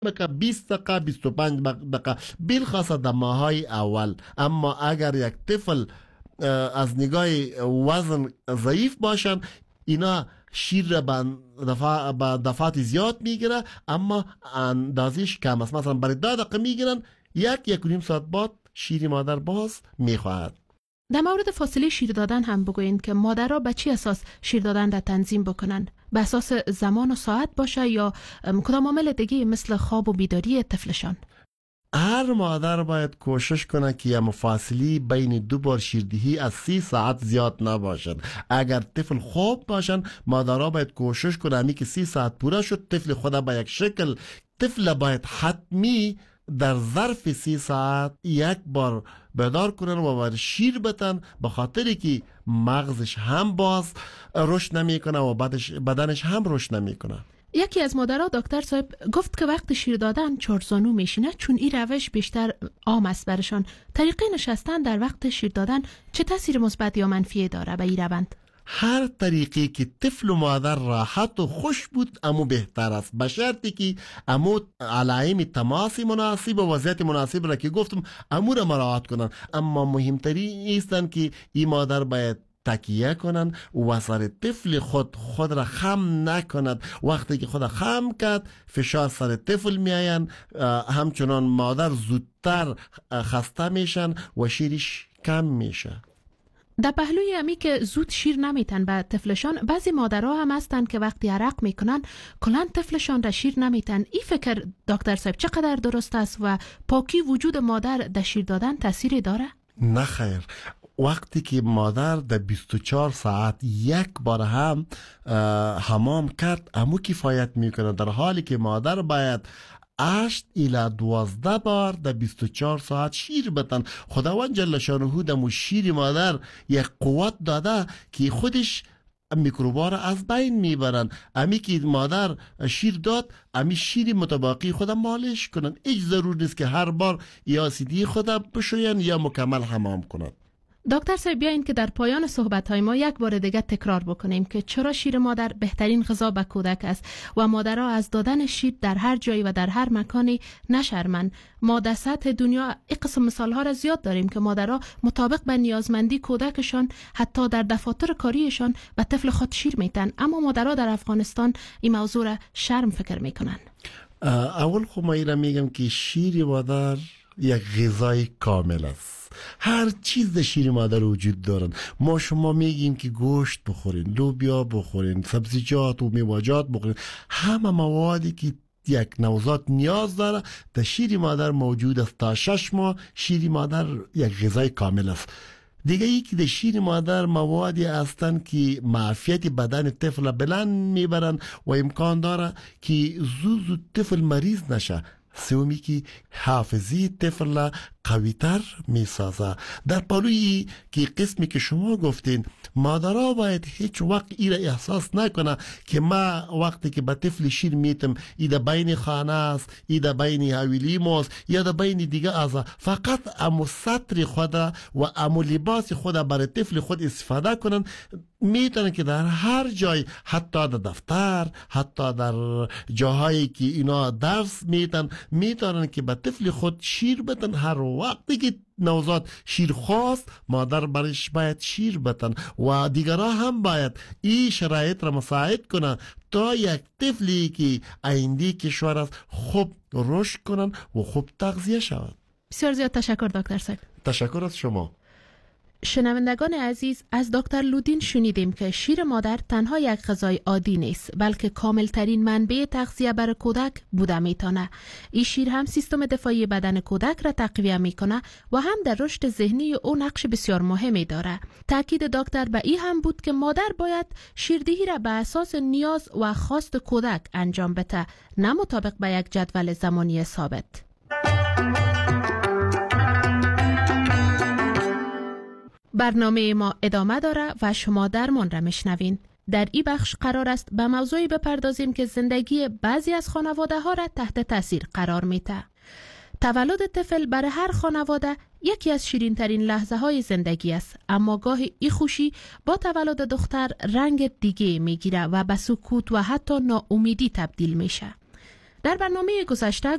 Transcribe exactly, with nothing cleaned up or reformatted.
که بیست دقیقه بیست و پنج دقیقه بالخاصه در ماهای اول. اما اگر یک طفل از نگاه وزن ضعیف باشن، اینا شیر را به دفعات زیاد میگیره اما اندازش کم است. مثلا برای ده دقیقه میگیرن، یک یک و نیم ساعت بعد شیر مادر باز میخواهد. در مورد فاصله شیر دادن هم بگوین که مادرها به چی اساس شیر دادن را تنظیم بکنن؟ به اساس زمان و ساعت باشه یا کدام عامل دیگه مثل خواب و بیداری طفلشان؟ هر مادر باید کوشش کنه که یه فاصله بین دو بار شیردهی از سی ساعت زیاد نباشد. اگر طفل خواب باشن، مادرها باید کوشش کنه همی که سی ساعت پورا شد طفل خدا به یک شکل، طفل باید حتمی در ظرف سی ساعت یک بار بیدار کنن و بر شیر بتن، به خاطری که مغزش هم باز رشد نمی کنه و بدنش هم رشد نمی کنه. یکی از مادرها دکتر صاحب گفت که وقت شیر دادن چارزانو میشینه، چون این روش بیشتر عام است برشان. طریقه نشستن در وقت شیر دادن چه تاثیر مثبت یا منفی داره به این روند؟ هر طریقی که طفل و مادر راحت و خوش بود امو بهتر است، به شرطی که امو علائم تماس مناسب و وضعیت مناسب را که گفتم امو را مراعات کنن. اما مهمتری ایستن که این مادر باید تکیه کنن و سر طفل خود خود را خم نکند. وقتی که خود خم کرد فشار سر طفل میاین، همچنان مادر زودتر خسته میشن و شیرش کم میشه. در پهلوی امی که زود شیر نمیتن به طفلشان، بعضی مادرها هم هستن که وقتی عرق میکنن کلان طفلشان را شیر نمیتن. این فکر دکتر صاحب چقدر درست است و پاکی وجود مادر در شیر دادن تأثیری داره؟ نه خیر. وقتی که مادر در بیست و چهار ساعت یک بار هم حمام کرد امو کفایت میکنه، در حالی که مادر باید هشت الی دوازده بار در بیست و چهار ساعت شیر بتن. خداوند جل شانه دمو شیر مادر یک قوت داده که خودش میکروبا را از بین میبرن. امی که مادر شیر داد، امی شیر متباقی خود مالش کنن. هیچ ضرور نیست که هر بار یا سیدی خود بشوین یا مکمل حمام کنن. دکتر صاحب بیاین که در پایان صحبت‌های ما یک بار دیگه تکرار بکنیم که چرا شیر مادر بهترین غذا به کودک است و مادرها از دادن شیر در هر جایی و در هر مکانی نشرمن. ما در سطح دنیا این قسم مثال‌ها را زیاد داریم که مادرها مطابق به نیازمندی کودکشان حتی در دفاتر کاریشان به طفل خود شیر میتن، اما مادرها در افغانستان این موضوع را شرم فکر میکنن. اول خب ما ایرا میگم که شیر مادر یک غذای کامل است. هر چیز در شیر مادر وجود دارن. ما شما میگیم که گوشت بخورین، لوبیا بخورین، سبزیجات و میوه‌جات بخورین، همه موادی که یک نوزاد نیاز داره در شیر مادر موجود است. تا شش ماه شیر مادر یک غذای کامل است. دیگه ای که در شیر مادر موادی هستند که معافیت بدن طفل بلند میبرن و امکان داره که زود زود طفل مریض نشه. سومی که حافظی طفل قوی تر می سازه. در پالویی که قسمی که شما گفتین، مادرها باید هیچ وقت ایره احساس نکنه که ما وقتی که به طفل شیر میتم ایده بین خانه است، ایده بین حویلی ماست یا ده بین دیگه ازا، فقط امو سطر خود و امو لباس خود برای طفل خود استفاده کنن. میتونن که در هر جای، حتی در دفتر، حتی در جاهایی که اینا درس میتن، میتونن که به طفل خود شیر بدن. هر وقتی که نوزاد شیر خواست، مادر برش باید شیر بدن و دیگرها هم باید این شرایط را مساعد کنن تا یک طفلی که آینده کشور است خوب رشد کنن و خوب تغذیه شود. بسیار زیاد تشکر دکتر صاحب. تشکر از شما. شنوندگان عزیز، از دکتر لودین شنیدیم که شیر مادر تنها یک غذای عادی نیست، بلکه کامل ترین منبع تغذیه برای کودک بوده میتونه. این شیر هم سیستم دفاعی بدن کودک را تقویت میکنه و هم در رشد ذهنی او نقش بسیار مهمی داره. تاکید دکتر به این هم بود که مادر باید شیردهی را به اساس نیاز و خواست کودک انجام بده، نه مطابق به یک جدول زمانی ثابت. برنامه ما ادامه داره و شما درمان را میشنوین. در این بخش قرار است به موضوعی بپردازیم که زندگی بعضی از خانواده ها را تحت تاثیر قرار میده. تولد طفل برای هر خانواده یکی از شیرین ترین لحظه های زندگی است، اما گاهی این خوشی با تولد دختر رنگ دیگه میگیره و به سکوت و حتی ناامیدی تبدیل میشه. در برنامه گذشته